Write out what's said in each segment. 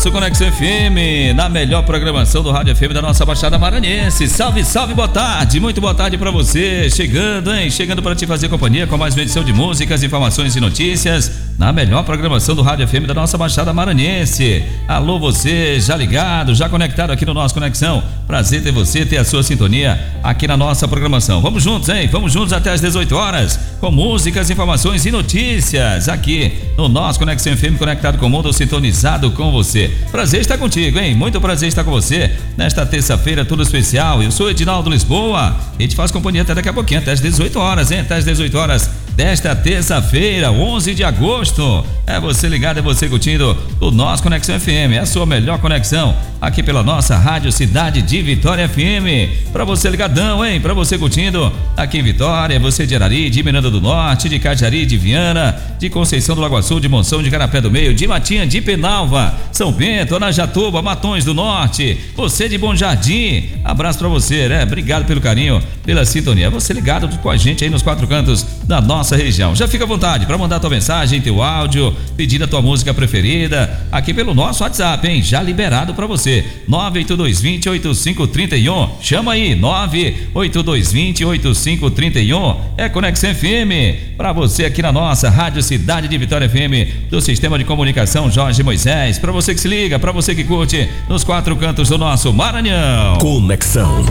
Conexão FM, na melhor programação do Rádio FM da nossa Baixada Maranhense. Salve, salve, boa tarde, muito boa tarde pra você. Chegando, hein? Chegando pra te fazer companhia com mais uma edição de músicas, informações e notícias na melhor programação do Rádio FM da nossa Baixada Maranhense. Alô, você, já ligado, já conectado aqui no nosso Conexão. Prazer ter você, ter a sua sintonia aqui na nossa programação. Vamos juntos, hein? Vamos juntos até às 18 horas com músicas, informações e notícias aqui no nosso Conexão FM, conectado com o mundo, sintonizado com você. Prazer estar contigo, hein? Muito prazer estar com você nesta terça-feira, tudo especial. Eu sou Edinaldo Lisboa e te faço companhia até daqui a pouquinho, até às 18 horas, hein? Até às 18 horas desta terça-feira, 11 de agosto. É você ligado, é você curtindo o nosso Conexão FM, é a sua melhor conexão aqui pela nossa Rádio Cidade de Vitória FM. Pra você ligadão, hein? Pra você curtindo aqui em Vitória, você de Arari, de Miranda do Norte, de Cajari, de Viana, de Conceição do Lago Sul, de Monção, de Carapé do Meio, de Matinha, de Penalva, São Bento, Anajatuba, Matões do Norte, você de Bom Jardim, abraço pra você, né? Obrigado pelo carinho, pela sintonia. Você ligado com a gente aí nos quatro cantos da nossa região. Já fica à vontade para mandar tua mensagem, teu áudio, pedindo a tua música preferida aqui pelo nosso WhatsApp, hein? Já liberado para você. 982208531. Chama aí, 982208531. É Conexão FM para você aqui na nossa Rádio Cidade de Vitória FM do Sistema de Comunicação Jorge Moisés. Para você que se liga, para você que curte nos quatro cantos do nosso Maranhão. Conexão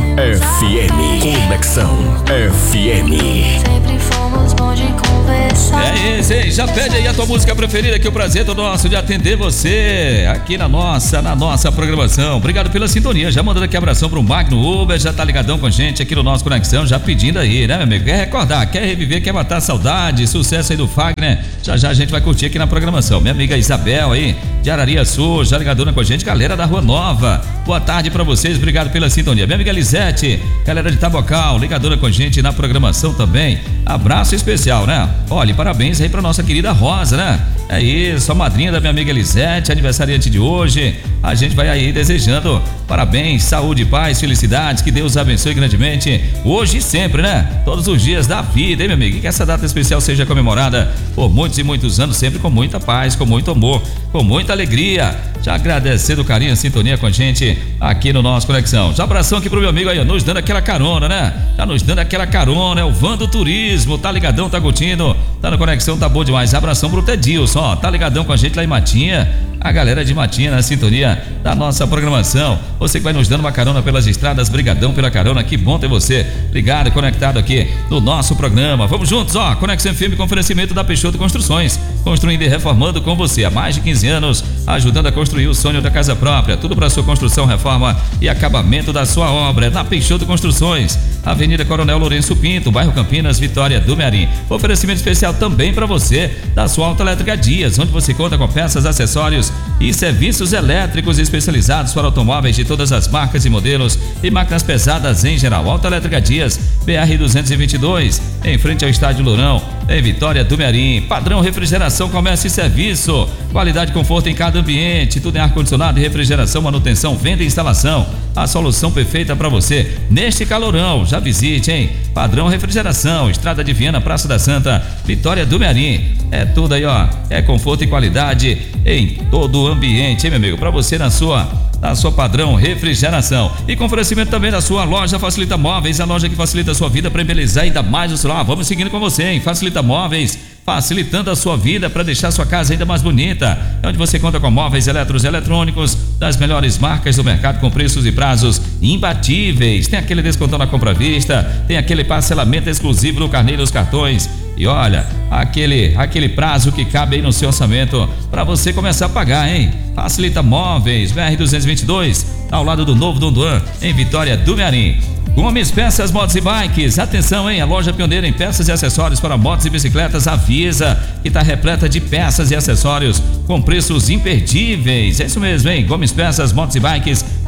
FM. Conexão FM. Sempre fomos bons de conversar. É isso, hein? Já pede aí a tua música preferida, que o prazer é todo nosso de atender você aqui na nossa programação. Obrigado pela sintonia. Já mandando aqui abração pro Magno Uber, já tá ligadão com a gente aqui no nosso Conexão, já pedindo aí, né, meu amigo? Quer recordar, quer reviver, quer matar a saudade, sucesso aí do Fagner. Já a gente vai curtir aqui na programação. Minha amiga Isabel aí, de Araria Sul, já ligadona com a gente, galera da Rua Nova. Boa tarde pra vocês, obrigado pela sintonia. Minha amiga Lisete, galera de Tabocal, ligadona com a gente na programação também. Abraço especial, né? Olha, parabéns aí pra nossa querida Rosa, né? É isso, a madrinha da minha amiga Lisete, aniversariante de hoje. A gente vai aí desejando parabéns, saúde, paz, felicidades, que Deus abençoe grandemente hoje e sempre, né? Todos os dias da vida, hein, meu amigo? E que essa data especial seja comemorada por muitos e muitos anos, sempre com muita paz, com muito amor, com muita alegria. Já agradecendo o carinho, a sintonia com a gente aqui no nosso Conexão. Já abração aqui pro meu amigo aí, nos dando aquela carona, né? Já nos dando aquela carona, é o Vando Turismo, tá ligadão, tá curtindo, tá na Conexão, tá bom demais. Abração pro Tedilson, ó, tá ligadão com a gente lá em Matinha. A galera de Matinha na sintonia da nossa programação. Você que vai nos dando uma carona pelas estradas, brigadão pela carona, que bom ter você ligado, conectado aqui no nosso programa. Vamos juntos, ó, Conexão FM com oferecimento da Peixoto Construções, construindo e reformando com você há mais de 15 anos, ajudando a construir o sonho da casa própria, tudo para sua construção, reforma e acabamento da sua obra. É na Peixoto Construções, Avenida Coronel Lourenço Pinto, bairro Campinas, Vitória do Mearim. Oferecimento especial também para você da sua Autoelétrica Dias, onde você conta com peças, acessórios e serviços elétricos especializados para automóveis de todas as marcas e modelos e máquinas pesadas em geral. Autoelétrica Dias, BR 222, em frente ao Estádio Lourão, em Vitória do Mearim. Padrão Refrigeração, Comércio e Serviço, qualidade e conforto em cada ambiente, tudo em ar-condicionado e refrigeração, manutenção, venda e instalação. A solução perfeita para você neste calorão. Já visite, hein? Padrão Refrigeração, Estrada de Viana, Praça da Santa, Vitória do Mearim. É tudo aí, ó. É conforto e qualidade em todo o ambiente, hein, meu amigo? Para você na sua Padrão Refrigeração. E com oferecimento também da sua loja Facilita Móveis, a loja que facilita a sua vida para embelezar ainda mais o seu lar. Vamos seguindo com você, hein? Facilita Móveis, facilitando a sua vida para deixar sua casa ainda mais bonita. É onde você conta com móveis elétricos e eletrônicos das melhores marcas do mercado, com preços e prazos imbatíveis. Tem aquele descontão na compra à vista, tem aquele parcelamento exclusivo no carnê dos cartões. E olha, aquele prazo que cabe aí no seu orçamento para você começar a pagar, hein? Facilita Móveis, BR 222, ao lado do Novo Dondoan, em Vitória do Mearim. Gomes Peças, Motos e Bikes. Atenção, hein? A loja pioneira em peças e acessórios para motos e bicicletas avisa que está repleta de peças e acessórios com preços imperdíveis. É isso mesmo, hein? Gomes Peças, Motos e Bikes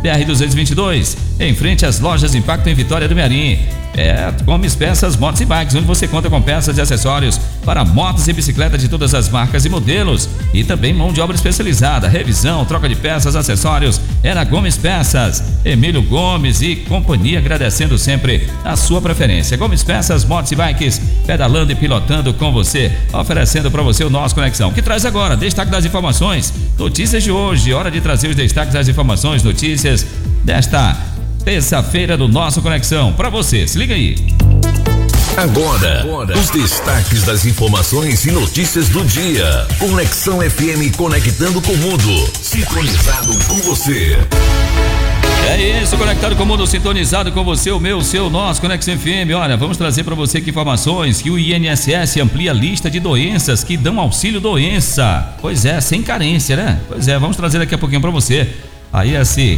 BR-222, em frente às lojas Impacto em Vitória do Mearim. Gomes Peças, Motos e Bikes, onde você conta com peças e acessórios para motos e bicicletas de todas as marcas e modelos. E também mão de obra especializada, revisão, troca de peças, acessórios. É na Gomes Peças. Emílio Gomes e companhia, agradecendo sempre a sua preferência. Gomes Peças, Motos e Bikes, pedalando e pilotando com você, oferecendo para você o nosso Conexão, que traz agora destaque das informações, notícias de hoje. Hora de trazer os destaques das informações, notícias desta terça-feira do nosso Conexão para você. Se liga aí. Agora, os destaques das informações e notícias do dia. Conexão FM, conectando com o mundo. Sintonizado com você. É isso, conectado com o mundo, sintonizado com você, o meu, o seu, nosso Conexão FM. Olha, vamos trazer para você aqui informações que o INSS amplia a lista de doenças que dão auxílio doença. Pois é, sem carência, né? Pois é, vamos trazer daqui a pouquinho para você aí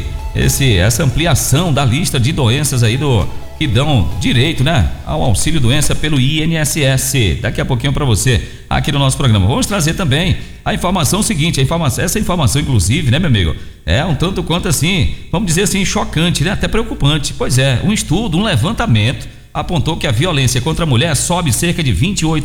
essa ampliação da lista de doenças aí que dão direito, né, ao auxílio doença pelo INSS. Daqui a pouquinho para você aqui no nosso programa. Vamos trazer também a informação seguinte, essa informação inclusive, né, meu amigo, é um tanto quanto assim, vamos dizer assim, chocante, né, até preocupante. Pois é, um estudo, um levantamento apontou que a violência contra a mulher sobe cerca de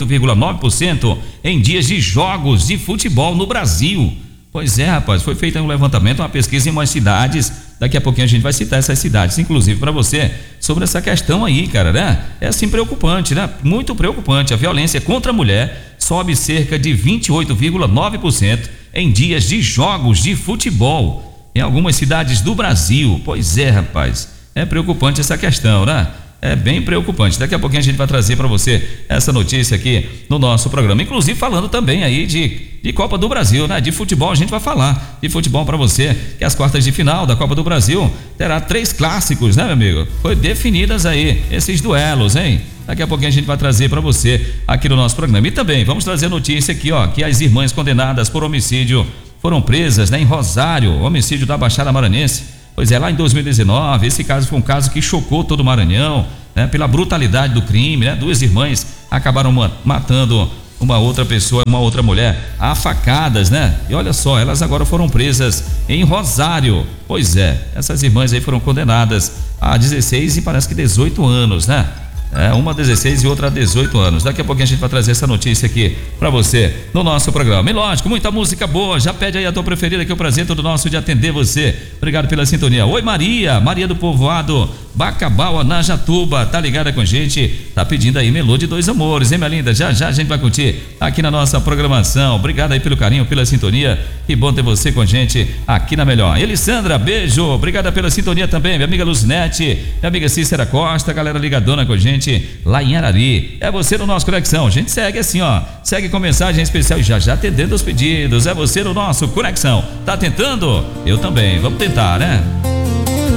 28,9% em dias de jogos de futebol no Brasil. Pois é, rapaz, foi feito um levantamento, uma pesquisa em umas cidades. Daqui a pouquinho a gente vai citar essas cidades, inclusive para você, sobre essa questão aí, cara, né? É assim preocupante, né? Muito preocupante. A violência contra a mulher sobe cerca de 28,9% em dias de jogos de futebol em algumas cidades do Brasil. Pois é, rapaz, é preocupante essa questão, né? É bem preocupante. Daqui a pouquinho a gente vai trazer para você essa notícia aqui no nosso programa, inclusive falando também aí de Copa do Brasil, né? De futebol, a gente vai falar de futebol para você, que as quartas de final da Copa do Brasil terá 3 clássicos, né, meu amigo? Foi definidas aí esses duelos, hein? Daqui a pouquinho a gente vai trazer para você aqui no nosso programa. E também vamos trazer notícia aqui, ó, que as irmãs condenadas por homicídio foram presas, né, em Rosário, homicídio da Baixada Maranhense. Pois é, lá em 2019, esse caso foi um caso que chocou todo o Maranhão, né, pela brutalidade do crime, né? 2 irmãs acabaram matando uma outra pessoa, uma outra mulher, a facadas, né? E olha só, elas agora foram presas em Rosário. Pois é, essas irmãs aí foram condenadas a 16 e parece que 18 anos, né? Uma a 16 e outra a 18 anos. Daqui a pouquinho a gente vai trazer essa notícia aqui pra você no nosso programa. E lógico, muita música boa. Já pede aí a tua preferida, que é o prazer todo nosso de atender você. Obrigado pela sintonia. Oi, Maria do Povoado Bacabal, Najatuba, tá ligada com a gente? Tá pedindo aí Melô de Dois Amores, hein, minha linda? Já a gente vai curtir aqui na nossa programação. Obrigado aí pelo carinho, pela sintonia. Que bom ter você com a gente aqui na Melhor. Elisandra, beijo. Obrigada pela sintonia também. Minha amiga Luzinete, minha amiga Cícera Costa, galera ligadona com a gente lá em Arari. É você no nosso Conexão. A gente segue assim, ó. Segue com mensagem especial e já atendendo os pedidos. É você no nosso Conexão. Tá tentando? Eu também. Vamos tentar, né?